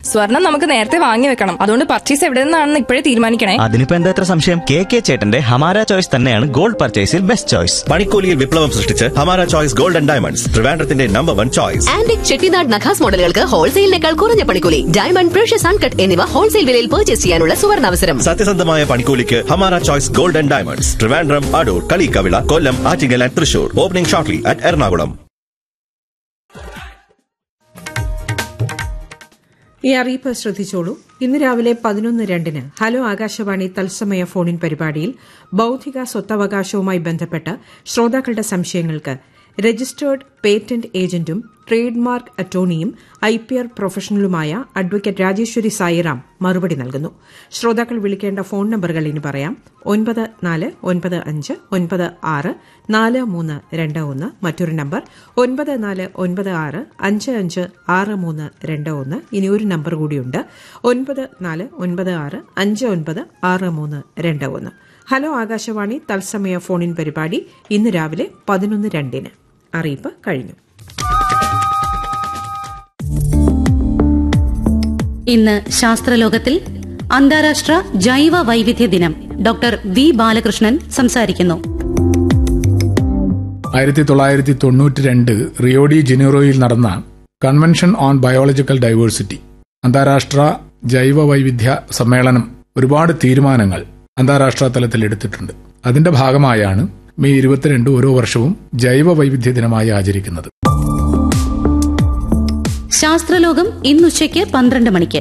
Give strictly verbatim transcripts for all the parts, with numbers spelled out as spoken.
സ്വർണം നമുക്ക് നേരത്തെ വാങ്ങി വെക്കണം. അതുകൊണ്ട് പർച്ചേസ് എവിടെ നിന്നാണെന്ന് ഇപ്പോഴേ തീരുമാനിക്കണേ. അതിനിപ്പോ എന്താ ഇത്ര സംശയം? കെ കെ ചേട്ടന്റെ ഹമാര ചോയ്സ് തന്നെയാണ് ഗോൾഡ് പർച്ചേസിൽ ബെസ്റ്റ് ചോയ്സ്. പണിക്കൂലിയിൽ വിപ്ലവം സൃഷ്ടിച്ച് Hamara choice gold and diamonds, ട്രിവാൻഡ്രത്തിന്റെ number one choice. Antique Chettinad നഖാസ് മോഡലുകൾക്ക് ഹോൾസെയിലിനേക്കാൾ കുറഞ്ഞ പണിക്കൂലി. ഡയമണ്ട്, പ്രഷ്യസ് അൺകട്ട് എന്നിവ ഹോൾസെയിൽ വിലയിൽ പർച്ചേസ് ചെയ്യാനുള്ള സുവർണാവസരം. സത്യസന്ധമായ പണിക്കൂലിക്ക് Hamara choice gold and diamonds, Trivandrum, Adoor, Kaliyikkavila, Kollam, Attingal and Thrissur. Opening shortly at Ernakulam. ഈ അറിയിപ്പ് ശ്രദ്ധിച്ചോളൂ. ഇന്ന് രാവിലെ പതിനൊന്ന് രണ്ടിന് ഹലോ ആകാശവാണി തത്സമയ ഫോണിൻ പരിപാടിയിൽ ബൌദ്ധിക സ്വത്തവകാശവുമായി ബന്ധപ്പെട്ട് ശ്രോതാക്കളുടെ സംശയങ്ങൾക്ക് registered patent ഏജന്റും trade mark അറ്റോർണിയും I P R പ്രൊഫഷണലുമായ advocate Rajeshwari Sairam മറുപടി നൽകുന്നു. ശ്രോതാക്കൾ വിളിക്കേണ്ട ഫോൺ നമ്പറുകൾ ഇനി പറയാം. ഒൻപത് നാല് ഒൻപത് അഞ്ച് ഒൻപത് ആറ് നാല് മൂന്ന് രണ്ട് ഒന്ന്. മറ്റൊരു നമ്പർ ഒൻപത് നാല് ഒൻപത് ആറ് അഞ്ച് അഞ്ച് ആറ് മൂന്ന് രണ്ട് ഒന്ന്. ഇനി ഒരു നമ്പർ കൂടിയുണ്ട്, ഒൻപത് നാല് ഒൻപത് ആറ് അഞ്ച് ഒൻപത് ആറ് മൂന്ന് രണ്ട് ഒന്ന്. ഹലോ ആകാശവാണി തത്സമയ ഫോണിൻ പരിപാടി ഇന്ന് രാവിലെ പതിനൊന്ന് രണ്ടിന്. അറിയിപ്പ് കഴിഞ്ഞു. ഇന്ന് ശാസ്ത്രലോകത്തിൽ അന്താരാഷ്ട്ര ജൈവ വൈവിധ്യ ദിനം. ഡോക്ടർ വി ബാലകൃഷ്ണൻ സംസാരിക്കുന്നു. ആയിരത്തി തൊള്ളായിരത്തി തൊണ്ണൂറ്റി രണ്ട് റിയോ ഡി ജനീറോയിൽ നടന്ന കൺവെൻഷൻ ഓൺ ബയോളജിക്കൽ ഡൈവേഴ്സിറ്റി അന്താരാഷ്ട്ര ജൈവ വൈവിധ്യ സമ്മേളനം ഒരുപാട് തീരുമാനങ്ങൾ അന്താരാഷ്ട്ര തലത്തിൽ എടുത്തിട്ടുണ്ട്. അതിന്റെ ഭാഗമായാണ് മെയ് ഇരുപത്തിരണ്ട് ഓരോ വർഷവും ജൈവ വൈവിധ്യ ദിനമായി ആചരിക്കുന്നത്. ശാസ്ത്രലോകം ഇന്നുച്ചയ്ക്ക് പന്ത്രണ്ട് മണിക്ക്.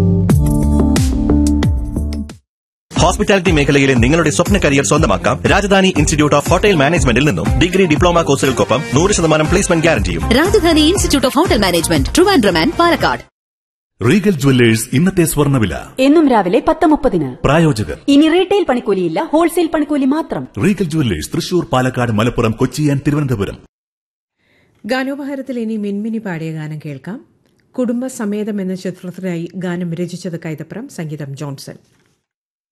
ഹോസ്പിറ്റാലിറ്റി മേഖലയിലെ നിങ്ങളുടെ സ്വപ്ന കരിയർ സ്വന്തമാക്കാം രാജധാനി ഇൻസ്റ്റിറ്റ്യൂട്ട് ഓഫ് ഹോട്ടൽ മാനേജ്മെന്റിൽ നിന്നും. ഡിഗ്രി, ഡിപ്ലോമ കോഴ്സുകൾക്കൊപ്പം നൂറ് ശതമാനം placement ഗ്യാരണ്ടിയും. Rajdhani institute of hotel management, Trivandrum and Palakkad. Regal jewellers ഇന്നത്തെ സ്വർണ്ണവില എന്നും രാവിലെ പത്ത് മുപ്പതിന്. പ്രായോജകർ ഇനി റീറ്റെയിൽ പണിക്കൂലിയില്ല, ഹോൾസെയിൽ പണിക്കൂലി മാത്രം. Regal jewellers Thrissur, Palakkad, Malappuram, Kochi and Thiruvananthapuram. ഗാനോപഹാരത്തിൽ ഇനി മിൻമിനി പാടിയ ഗാനം കേൾക്കാം. കുടുംബസമേതം എന്ന ചിത്രത്തിനായി ഗാനം രചിച്ചത് കൈതപ്രം, സംഗീതം ജോൺസൺ.